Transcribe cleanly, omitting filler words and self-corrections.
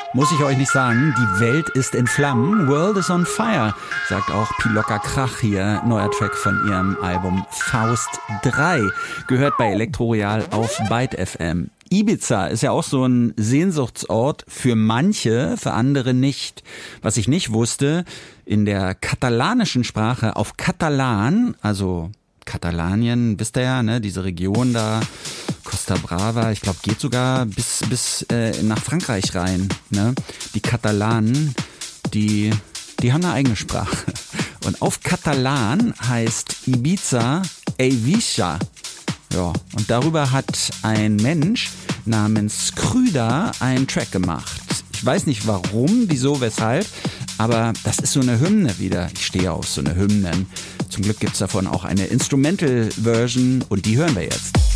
Muss ich euch nicht sagen, die Welt ist in Flammen, World is on fire, sagt auch Pilocka Krach hier, neuer Track von ihrem Album Faust 3, gehört bei Elektroreal auf Byte FM. Ibiza ist ja auch so ein Sehnsuchtsort für manche, für andere nicht. Was ich nicht wusste, in der katalanischen Sprache auf Katalan, also Katalanien, wisst ihr ja, ne, diese Region da, Costa Brava, ich glaube, geht sogar bis nach Frankreich rein. Ne? Die Katalanen, die haben eine eigene Sprache. Und auf Katalan heißt Ibiza Eivissa. Ja, und darüber hat ein Mensch namens Krüder einen Track gemacht. Ich weiß nicht warum, wieso, weshalb, aber das ist so eine Hymne wieder. Ich stehe auf so eine Hymnen. Zum Glück gibt's davon auch eine Instrumental-Version und die hören wir jetzt.